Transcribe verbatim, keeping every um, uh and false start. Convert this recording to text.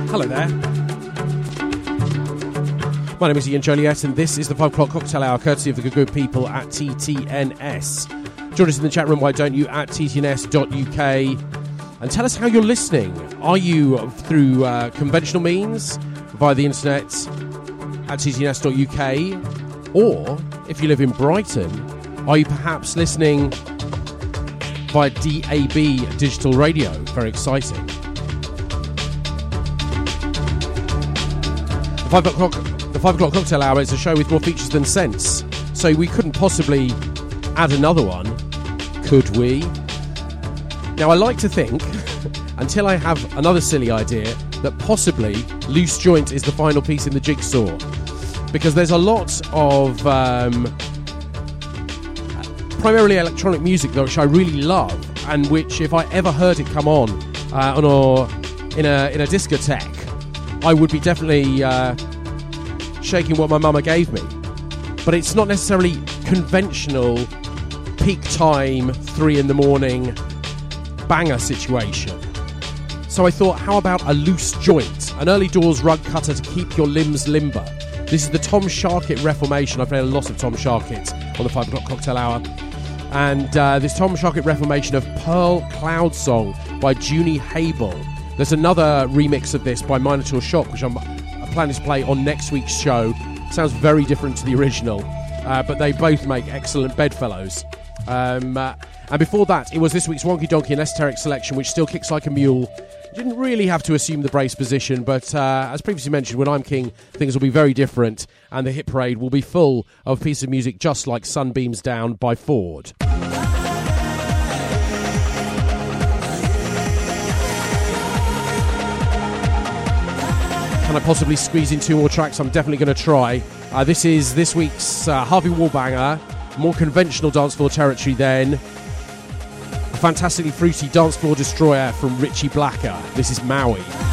Hello there. My name is Ian Joliet, and this is the five o'clock cocktail hour, courtesy of the good people at T T N S. Join us in the chat room, why don't you, at T T N S dot U K, and tell us how you're listening. Are you through uh, conventional means, via the internet, at T T N S dot U K, or if you live in Brighton, are you perhaps listening via D A B digital radio? Very exciting. The five o'clock, the five o'clock cocktail hour is a show with more features than sense, so we couldn't possibly add another one, could we? Now, I like to think, until I have another silly idea, that possibly Loose Joint is the final piece in the jigsaw, because there's a lot of um, primarily electronic music, though, which I really love, and which, if I ever heard it come on uh, on or in a in a discotheque, I would be definitely uh, shaking what my mama gave me. But it's not necessarily conventional peak time, three in the morning banger situation. So I thought, how about a loose joint, an early doors rug cutter to keep your limbs limber. This is the Tom Sharkett Reformation. I've played a lot of Tom Sharkett on the five o'clock cocktail hour. And uh, this Tom Sharkett Reformation of Pearl Cloud Song by Junie Hable. There's another remix of this by Minotaur Shock, which I'm planning to play on next week's show. Sounds very different to the original, uh, but they both make excellent bedfellows. Um, uh, and before that, it was this week's Wonky Donkey and Esoteric Selection, which still kicks like a mule. You didn't really have to assume the brace position, but uh, as previously mentioned, when I'm king, things will be very different, and the hit parade will be full of pieces of music just like Sunbeams Down by Ford. Can I possibly squeeze in two more tracks? I'm definitely going to try. Uh, this is this week's uh, Harvey Wallbanger, more conventional dance floor territory then. A fantastically fruity dance floor destroyer from Richie Blacker. This is Maui.